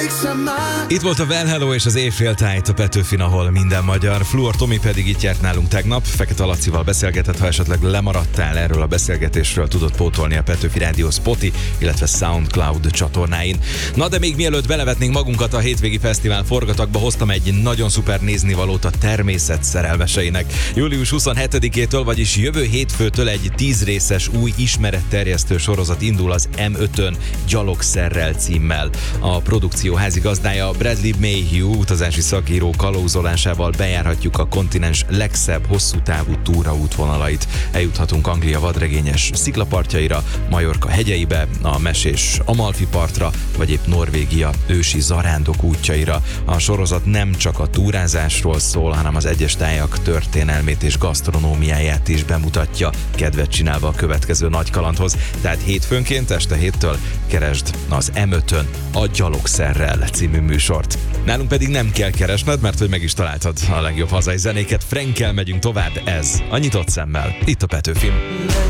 emlékszem már. Itt volt a Well Hello és az Éjféltájt a Petőfin, ahol minden magyar. Fluor Tomi pedig itt járt nálunk tegnap. Fekete Lacival beszélgetett, ha esetleg lemaradtál erről a beszélgetésről, tudod pótolni a Petőfi Rádió Spotify, illetve SoundCloud csatornáin. Na de még mielőtt belevetnénk magunkat a hétvégi fesztivál forgatagba, hoztam egy nagyon szuper néznivalót a természet szerelmeseinek. Július 27-től, vagyis jövő hétfőtől egy 10 részes új ismeretterjesztő sorozat indul az M5-ön Gyalogszerrel címmel. A produkció házigazdája Bradley Mayhew utazási szakíró kalauzolásával bejárhatjuk a kontinens legszebb hosszútávú túraútvonalait. Eljuthatunk Anglia vadregényes sziklapartjaira, Majorka hegyeibe, a mesés Amalfi partra, vagy épp Norvégia ősi zarándok útjaira. A sorozat nem csak a túrázásról szól, hanem az egyes tájak történelmét és gasztronómiáját is bemutatja, kedvet csinálva a következő nagy kalandhoz. Tehát hétfőnként este 7-től keresd az M5-ön a Gyalogszerrel című műsort. Nálunk pedig nem kell keresned, mert hogy meg is találtad a legjobb hazai zenéket. Frankkel megyünk tovább, ez a Nyitott Szemmel, itt a Petőfin.